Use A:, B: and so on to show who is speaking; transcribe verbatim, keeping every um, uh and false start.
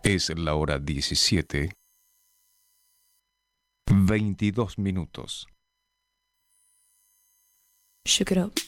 A: Es la hora diecisiete, veintidós minutos.
B: Shook it up.